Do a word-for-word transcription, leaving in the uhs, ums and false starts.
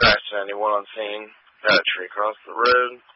crash to anyone on scene. Got a tree across the road.